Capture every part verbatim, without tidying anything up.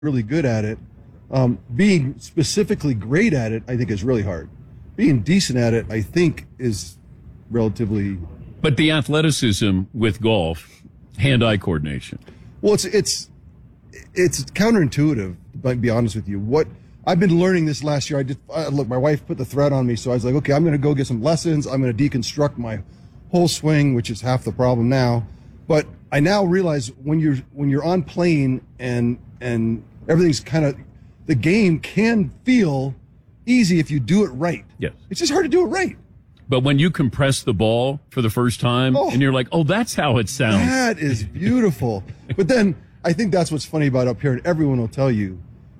really good at it. Um, being specifically great at it, I think, is really hard. Being decent at it, I think, is relatively. But the athleticism with golf, hand-eye coordination. Well, it's it's it's counterintuitive. To be honest with you, what I've been learning this last year. I did uh, look. My wife put the thread on me, so I was like, okay, I'm going to go get some lessons. I'm going to deconstruct my whole swing, which is half the problem now. But I now realize when you're when you're on plane and and everything's kind of, the game can feel easy if you do it right. Yes. It's just hard to do it right. But when you compress the ball for the first time Oh. and you're like, oh, that's how it sounds. That is beautiful. But then I think that's what's funny about up here, and everyone will tell you,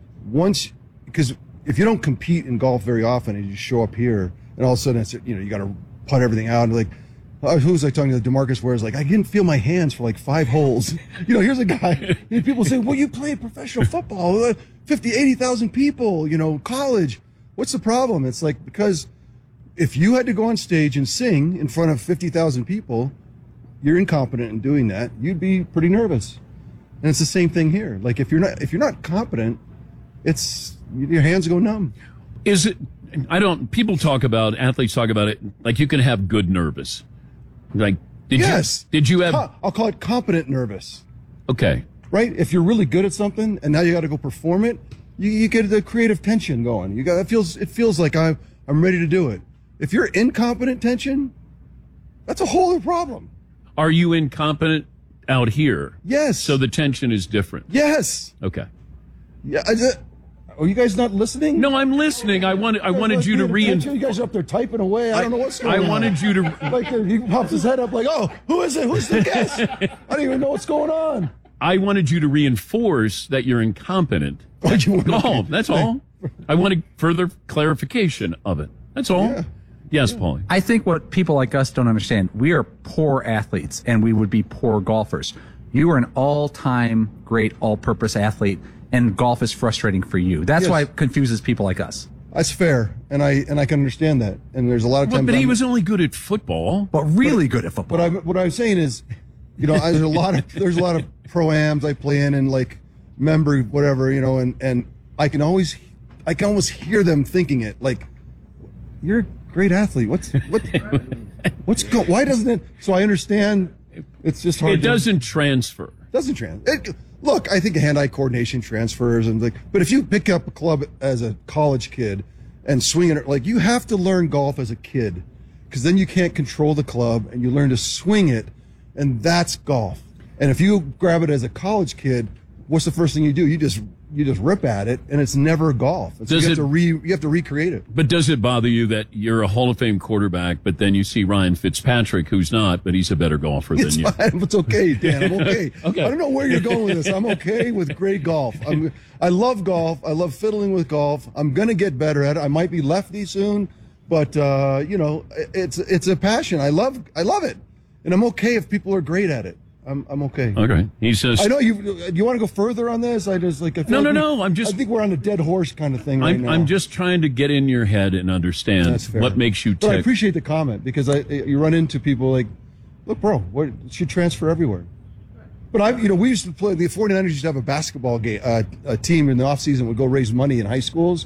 once, because if you don't compete in golf very often and you show up here and all of a sudden it's, you know, you got to putt everything out and like, uh, who was I talking to? DeMarcus Ware is like, I didn't feel my hands for like five holes. You know, here's a guy, and people say, well, you play professional football, uh, fifty, eighty thousand people, you know, college. What's the problem? It's like, because if you had to go on stage and sing in front of fifty thousand people, you're incompetent in doing that. You'd be pretty nervous. And it's the same thing here. Like if you're not, if you're not competent, it's, your hands go numb. Is it, I don't, people talk about, athletes talk about it, like you can have good nervous. Like, did Yes. you, did you have, Co- I'll call it competent nervous, okay. right? If you're really good at something and now you got to go perform it, you, you get the creative tension going. You got, it feels, it feels like I'm, I'm ready to do it. If you're incompetent tension, that's a whole other problem. Are you incompetent out here? Yes. So the tension is different. Yes. Okay. Yeah. I, just- are you guys not listening? No, I'm listening. I wanted, I wanted you to re. reinforce. You guys are up there typing away. I don't know what's going I on. wanted you to, Like uh, he pops his head up like, oh, who is it? Who's the guest? I don't even know what's going on. I wanted you to reinforce that you're incompetent. Oh, you want- Oh, that's all. I wanted further clarification of it. That's all. Yeah. Yes, Paulie. I think what people like us don't understand, we are poor athletes and we would be poor golfers. You are an all-time great all-purpose athlete, and golf is frustrating for you. That's Yes. why it confuses people like us. That's fair, and I and I can understand that. And there's a lot of But, times. but he I'm- was only good at football. But really good at football. What I what I'm saying is, you know, there's a lot of there's a lot of pro-ams I play in and like member whatever, you know, and and I can always I can almost hear them thinking it like, you're a great athlete. What's what what's go? Why doesn't it? So I understand. It's just hard. It to- doesn't transfer. doesn't trans. It, look, I think hand-eye coordination transfers and like, but if you pick up a club as a college kid and swing it, like you have to learn golf as a kid, because then you can't control the club and you learn to swing it, and that's golf. And if you grab it as a college kid, what's the first thing you do? You just you just rip at it, and it's never golf. And so Does you have it- to re you have to recreate it. But does it bother you that you're a Hall of Fame quarterback, but then you see Ryan Fitzpatrick, who's not, but he's a better golfer It's than you? fine. It's okay, Dan. I'm okay. Okay. I don't know where you're going with this. I'm okay with great golf. I'm, I love golf. I love fiddling with golf. I'm going to get better at it. I might be lefty soon, but, uh, you know, it's it's a passion. I love I love it. And I'm okay if people are great at it. I'm I'm okay. Okay. He says, I know you. Do you want to go further on this? I just like. I feel No, like no, we- no, I'm just- I think we're on a dead horse kind of thing right I'm, now. I'm just trying to get in your head and understand That's fair. what makes you But I tick. appreciate the comment, because I you run into people like, look, bro, what it should transfer everywhere. But I, you know, we used to play. The 49ers used to have a basketball game, uh, a team in the off season would go raise money in high schools,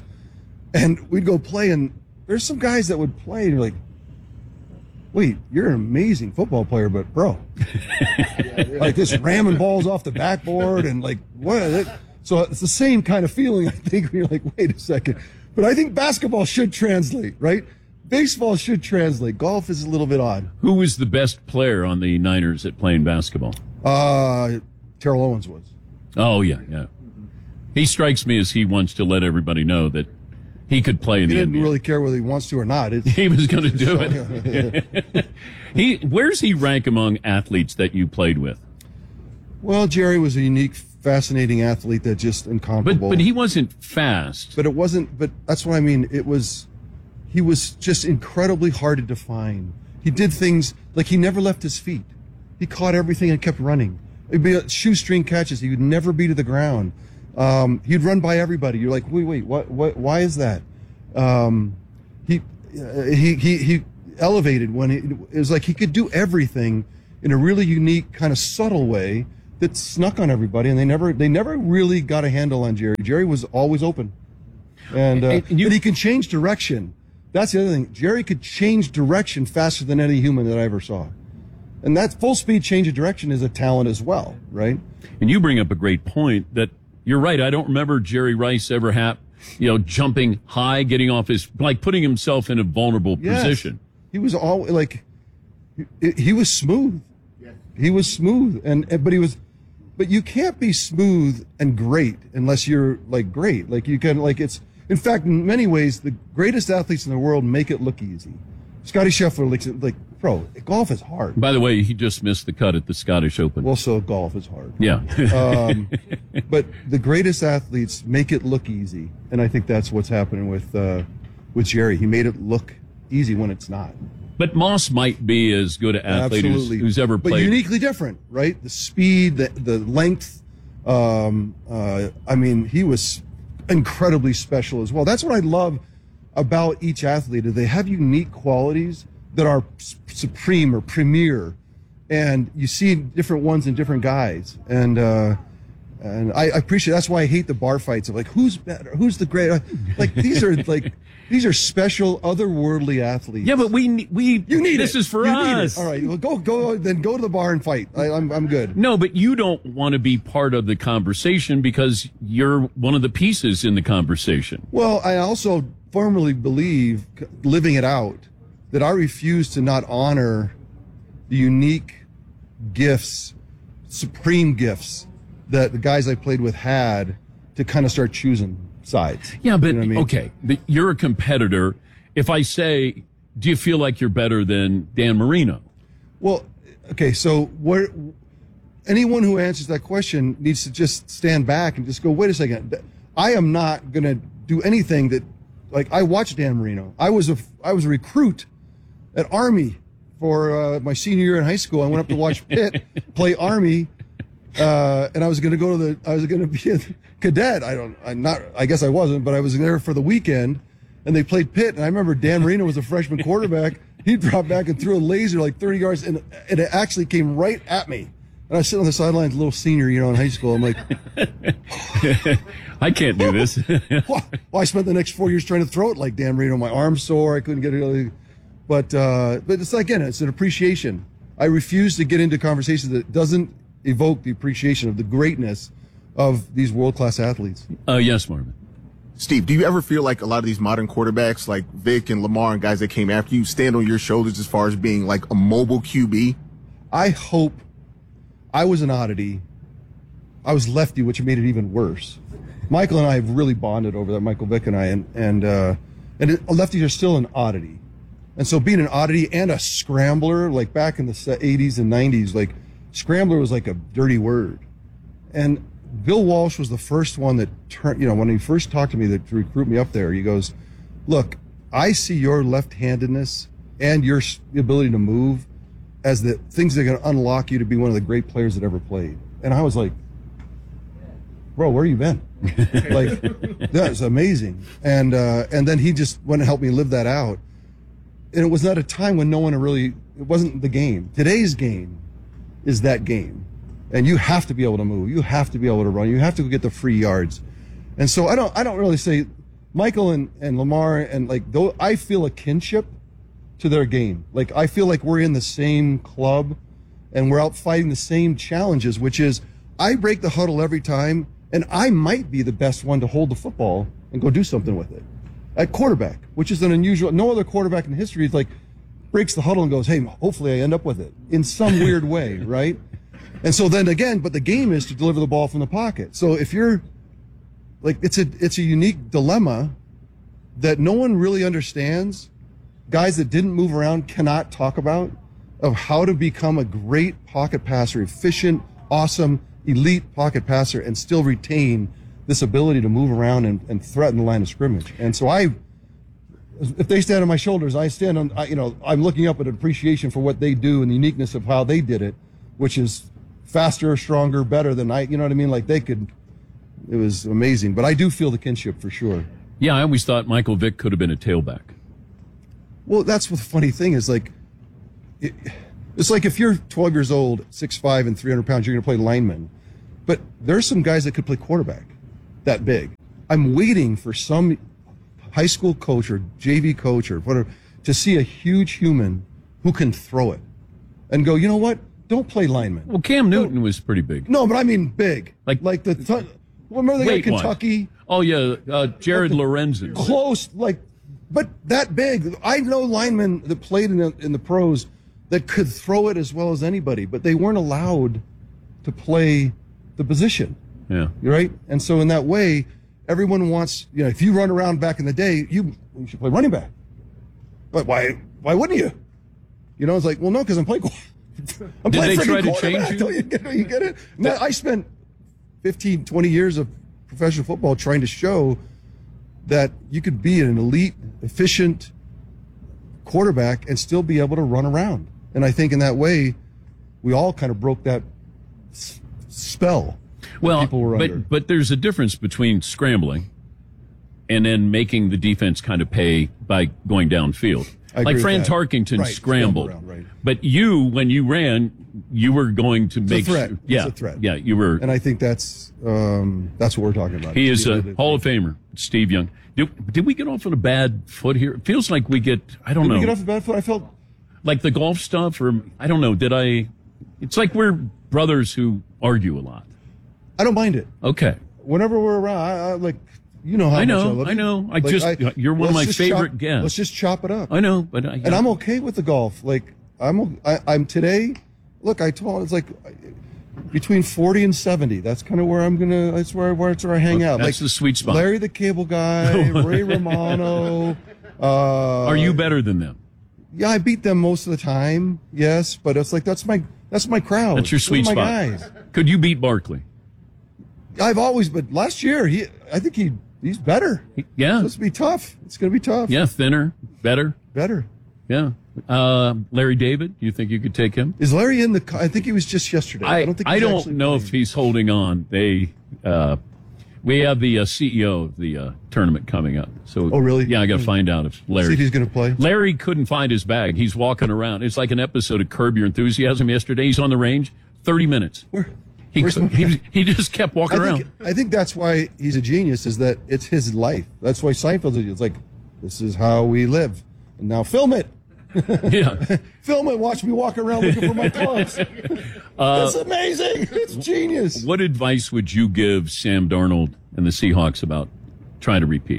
and we'd go play. And there's some guys that would play, and you're like, wait, you're an amazing football player, but bro, like this ramming balls off the backboard and like what? So it's the same kind of feeling, I think, when you're like, wait a second. But I think basketball should translate, right? Baseball should translate. Golf is a little bit odd. Who was the best player on the Niners at playing basketball? Uh, Terrell Owens was. Oh, yeah, yeah. He strikes me as he wants to let everybody know that he could play in He the didn't N B A. really care whether he wants to or not. It's, He was going to do it. he, where's he rank among athletes that you played with? well, Jerry was a unique, fascinating athlete that just But incomparable. but he wasn't fast. But it wasn't, but that's what I mean. It was, he was just incredibly hard to define. He did things like he never left his feet. He caught everything and kept running. It'd be a shoestring catches. He would never be to the ground. Um, he'd run by everybody. You're like, wait, wait, what, what, why is that? Um, he, uh, he, he, he elevated when he, it was like he could do everything in a really unique kind of subtle way that snuck on everybody, and they never they never really got a handle on Jerry. Jerry was always open, and, uh, And you- and he can change direction. That's the other thing. Jerry could change direction faster than any human that I ever saw, and that full speed change of direction is a talent as well, right? And you bring up a great point that you're right. I don't remember Jerry Rice ever have, you know, jumping high, getting off his, like putting himself in a vulnerable Yes. position. He was all like, he, he was smooth. He was smooth, and, and but he was, but you can't be smooth and great unless you're like great. Like you can, like it's. In fact, in many ways, the greatest athletes in the world make it look easy. Scotty Scheffler, like, like bro, golf is hard. By the way, he just missed the cut at the Scottish Open. Well, so golf is hard. yeah. Um, but the greatest athletes make it look easy, and I think that's what's happening with uh, with Jerry. He made it look easy when it's not. But Moss might be as good an athlete who's, Absolutely. who's ever but played. uniquely different, right? The speed, the the length. Um, uh, I mean, he was incredibly special as well. That's what I love about each athlete. Is they have unique qualities that are s- supreme or premier, and you see different ones in different guys. And uh, and I, I appreciate. That's why I hate the bar fights of like who's better, who's the great. Like these are like these are special, otherworldly athletes. yeah, but we ne- we You need this it. is for You need us. it. All right, well, go go then go to the bar and fight. I, I'm I'm good. No, but you don't want to be part of the conversation because you're one of the pieces in the conversation. Well, I also firmly believe, c- living it out, that I refuse to not honor the unique gifts, supreme gifts that the guys I played with had to kind of start choosing sides. Yeah, but You know what I mean? okay, but you're a competitor. If I say, do you feel like you're better than Dan Marino? Well, okay, so where anyone who answers that question needs to just stand back and just go, wait a second. I am not going to do anything that, like, I watched Dan Marino. I was a, I was a recruit at Army for uh, my senior year in high school. I went up to watch Pitt play Army, uh, and I was going to go to the, I was going to be a cadet. I don't, I'm not, I guess I wasn't, but I was there for the weekend, and they played Pitt, and I remember Dan Marino was a freshman quarterback. He dropped back and threw a laser like thirty yards, and, and it actually came right at me. And I was sitting on the sidelines, a little senior, you know, in high school. I'm like, I can't do this. well, I spent the next four years trying to throw it like Dan Marino. My arm's sore. I couldn't get it. But, uh, but it's again, it's an appreciation. I refuse to get into conversations that doesn't evoke the appreciation of the greatness of these world-class athletes. uh, yes, Marvin. Steve, do you ever feel like a lot of these modern quarterbacks, like Vic and Lamar and guys that came after you, stand on your shoulders as far as being like a mobile Q B? I hope I was an oddity. I was lefty, which made it even worse. Michael and I have really bonded over that, Michael Vick and I, and and uh, and it, lefties are still an oddity. And so being an oddity and a scrambler, like back in the eighties and nineties, like scrambler was like a dirty word. And Bill Walsh was the first one that turned, you know, when he first talked to me that, to recruit me up there, he goes, look, I see your left-handedness and your s- ability to move as the things that are going to unlock you to be one of the great players that ever played. And I was like, bro, where you been? Like, that's amazing. And, uh, and then he just went and helped me live that out. And it was not a time when no one really, it wasn't the game. Today's game is that game. And you have to be able to move. You have to be able to run. You have to go get the free yards. And so I don't, I don't really say Michael and, and Lamar and like, though I feel a kinship to their game. Like, I feel like we're in the same club and we're out fighting the same challenges, which is I break the huddle every time and I might be the best one to hold the football and go do something with it. At quarterback, which is an unusual, no other quarterback in history is like breaks the huddle and goes, hey, hopefully I end up with it in some weird way, right? And so then again, but the game is to deliver the ball from the pocket. So if you're like, it's a, it's a unique dilemma that no one really understands. Guys that didn't move around cannot talk about of how to become a great pocket passer, efficient, awesome, elite pocket passer and still retain this ability to move around and, and threaten the line of scrimmage. And so I, if they stand on my shoulders, I stand on, I, you know, I'm looking up at appreciation for what they do and the uniqueness of how they did it, which is faster, stronger, better than I, you know what I mean? Like they could, it was amazing. But I do feel the kinship for sure. Yeah, I always thought Michael Vick could have been a tailback. Well, that's what the funny thing is. Like, it, It's like if you're twelve years old, six five, and three hundred pounds, you're going to play lineman. But there's some guys that could play quarterback that big. I'm waiting for some high school coach or J V coach or whatever to see a huge human who can throw it and go, you know what? Don't play lineman. Well, Cam Newton was pretty big. No, but I mean big. Like- like the th- remember the guy in Weight-wise. Kentucky? Oh, yeah, uh, Jared Lorenzen. Close, like, but that big. I know linemen that played in the, in the pros that could throw it as well as anybody, but they weren't allowed to play the position, Yeah. right? And so in that way, everyone wants, you know, if you run around back in the day, you, you should play running back. But why? Why wouldn't you? You know, it's like, well, no, because I'm playing. I'm Did playing they try freaking to quarterback. change you? You get, you get it? Now, I spent fifteen, twenty years of professional football trying to show that you could be an elite, efficient quarterback and still be able to run around. And I think in that way, we all kind of broke that s- spell that Well, people were under. but, but there's a difference between scrambling and then making the defense kind of pay by going downfield. I agree Like with Fran that. Tarkington Right, scrambled. scramble around, right. But you, when you ran, you were going to It's make a threat. sure- yeah, It's a threat. yeah, you were. And I think that's um, that's what we're talking about. He is You know, a the- Hall of Famer, Steve Young. Did, did we get off on a bad foot here? It feels like we get, I don't Did know, we get off the bad foot? I felt like the golf stuff, or I don't know. Did I? It's like we're brothers who argue a lot. I don't mind it. Okay. Whenever we're around, I, I like you know how I know, much I love I you. know. I Like, just- you're one of let's my just favorite chop, guests. Let's just chop it up. I know, but I, And I'm okay with the golf. Like I'm, I, I'm today. Look, I told it's like between forty and seventy. That's kind of where I'm gonna. That's where where, that's where I hang out. That's like the sweet spot. Larry the Cable Guy, Ray Romano. Uh, Are you better than them? Yeah, I beat them most of the time. Yes, but it's like that's my that's my crowd. That's your sweet Those are spot. my guys. Could you beat Barkley? I've always, but last year he, I think he he's better. Yeah. So it's gonna be tough. It's gonna be tough. Yeah, thinner, better. Better. Yeah. Uh, Larry David, you think you could take him? Is Larry in the? co- I think he was just yesterday. I, I, don't think. I he's don't actually know playing. if he's holding on. They, uh, we have the uh, C E O of the uh, tournament coming up. So, Oh, really? Yeah, I got to find out if See Larry. if he's going to play. Larry couldn't find his bag. He's walking around. It's like an episode of Curb Your Enthusiasm yesterday. He's on the range, thirty minutes. Where? He, where's my he, he just kept walking I around. think, I think that's why he's a genius. Is that it's his life. That's why Seinfeld's. It's like this is how we live. And now film it. Yeah. Film it. Watch me walk around looking for my clubs. It's amazing. It's genius. What advice would you give Sam Darnold and the Seahawks about trying to repeat?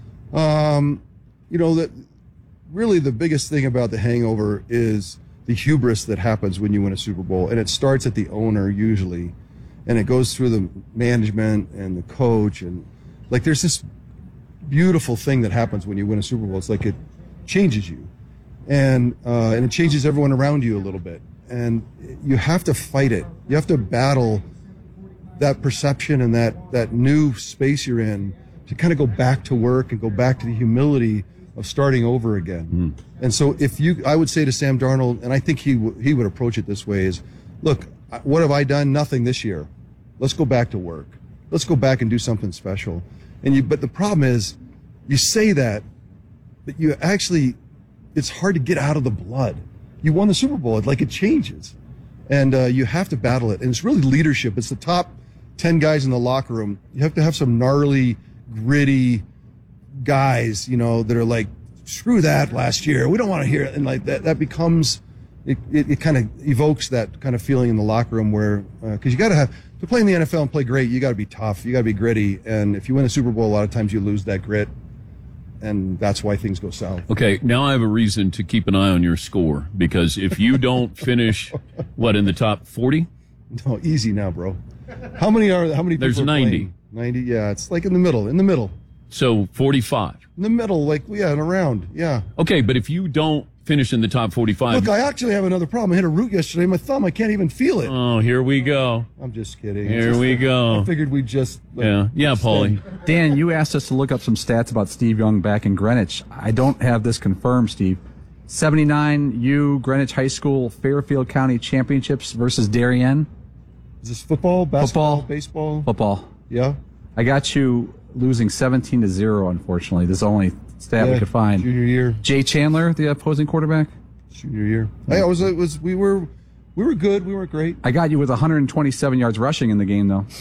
Um, you know that really the biggest thing about the hangover is the hubris that happens when you win a Super Bowl, and it starts at the owner usually, and it goes through the management and the coach, and like there's this beautiful thing that happens when you win a Super Bowl. It's like it changes you, and uh, and it changes everyone around you a little bit, and you have to fight it. You have to battle that perception and that that new space you're in to kind of go back to work and go back to the humility of starting over again. And so if you, I would say to Sam Darnold, and I think he w- he would approach it this way: is, look, I- what have I done? Nothing this year. Let's go back to work. Let's go back and do something special. And you, but the problem is, you say that, but you actually, it's hard to get out of the blood. You won the Super Bowl, like it changes, and uh, you have to battle it. And it's really leadership. It's the top ten guys in the locker room. You have to have some gnarly, gritty guys, you know, that are like, screw that last year. We don't want to hear it. And like that, that becomes, it, it, it kind of evokes that kind of feeling in the locker room where, uh, cause you got to have, to play in the N F L and play great, you got to be tough. You got to be gritty. And if you win a Super Bowl, a lot of times you lose that grit. And that's why things go south. Okay, now I have a reason to keep an eye on your score because if you don't finish, what, in the top forty? No, easy now, bro. How many are, how many people There's are ninety. playing? ninety. Yeah. It's like in the middle, in the middle, So forty-five. in the middle, like, yeah, and around. Yeah. Okay, but if you don't finish in the top forty-five. Look, I actually have another problem. I hit a root yesterday. My thumb, I can't even feel it. Oh, here we go. I'm just kidding. It's Here just- we go. I figured we'd just. like, Yeah, yeah, Paulie. Dan, you asked us to look up some stats about Steve Young back in Greenwich. I don't have this confirmed, Steve. seventy-nine U Greenwich High School Fairfield County Championships versus Darien Is this football, basketball, Football. baseball? football. Yeah. I got you losing seventeen to zero, unfortunately. This is the only stat yeah. we could find. Junior year. Jay Chandler, the opposing quarterback. Junior year. I was, it was, we were, we were good. We weren't great. I got you with one hundred twenty-seven yards rushing in the game, though.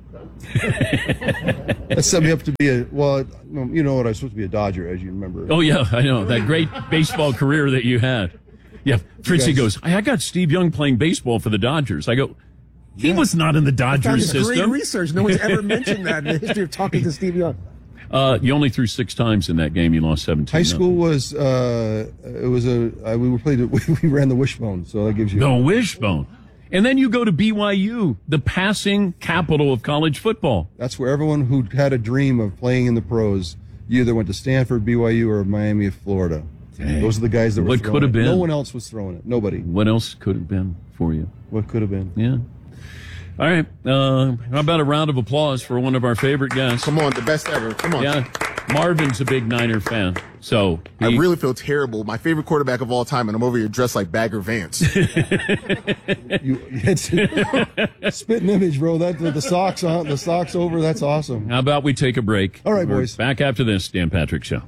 That set me up to be a, well, you know what, I was supposed to be a Dodger, as you remember. Oh, yeah, I know. That great baseball career that you had. Yeah, Fritzy guys- goes, I got Steve Young playing baseball for the Dodgers. I go, he was not in the Dodgers That's great system. research. No one's ever mentioned that in the history of talking to Steve Young. Uh, you only threw six times in that game. You lost seventeen. High school was, uh, it was a, uh, we were played, we ran the wishbone, so that gives you. The wishbone. And then you go to B Y U, the passing capital of college football. That's where everyone who had a dream of playing in the pros, you either went to Stanford, B Y U, or Miami of Florida. Dang. Those are the guys that were What throwing could have it. been? No one else was throwing it. Nobody. What else could have been for you? What could have been? Yeah. All right. Uh, how about a round of applause for one of our favorite guests? Come on, the best ever. Come on. Yeah. Marvin's a big Niner fan. So I he- really feel terrible. My favorite quarterback of all time, and I'm over here dressed like Bagger Vance. You, it's spitting image, bro. That the, the socks on, the socks over. That's awesome. How about we take a break? All right, We're boys. Back after this, Dan Patrick Show.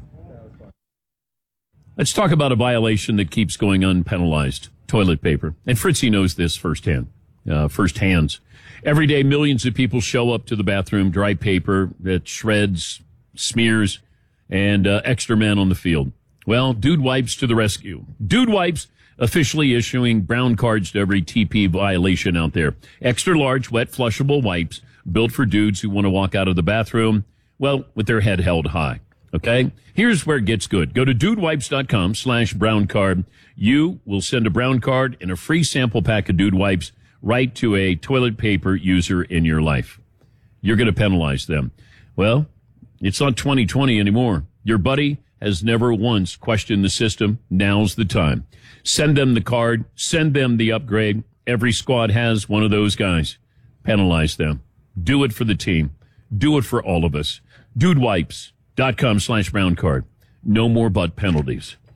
Let's talk about a violation that keeps going unpenalized. Toilet paper. And Fritzy knows this firsthand. Uh, first hands. Every day, millions of people show up to the bathroom, dry paper that shreds, smears, and uh, extra men on the field. Well, Dude Wipes to the rescue. Dude Wipes officially issuing brown cards to every T P violation out there. Extra large, wet, flushable wipes built for dudes who want to walk out of the bathroom, well, with their head held high. Okay? Here's where it gets good. Go to dudewipes.com slash brown card. You will send a brown card and a free sample pack of Dude Wipes right to a toilet paper user in your life. You're going to penalize them. Well, it's not twenty twenty anymore. Your buddy has never once questioned the system. Now's the time. Send them the card. Send them the upgrade. Every squad has one of those guys. Penalize them. Do it for the team. Do it for all of us. Dudewipes.com slash brown card. No more butt penalties.